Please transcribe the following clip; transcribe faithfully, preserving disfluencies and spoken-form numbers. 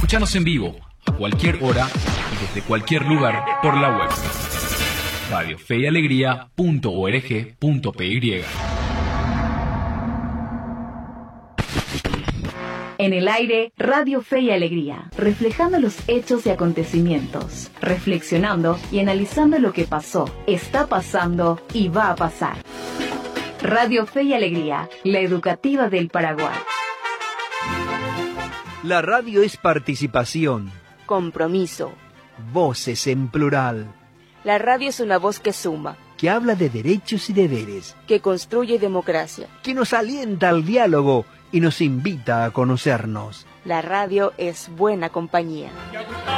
Escuchanos en vivo, a cualquier hora y desde cualquier lugar por la web. radio fe y alegría punto org punto py. En el aire, Radio Fe y Alegría, reflejando los hechos y acontecimientos, reflexionando y analizando lo que pasó, está pasando y va a pasar. Radio Fe y Alegría, la educativa del Paraguay. La radio es participación, compromiso, voces en plural. La radio es una voz que suma, que habla de derechos y deberes, que construye democracia, que nos alienta al diálogo y nos invita a conocernos. La radio es buena compañía.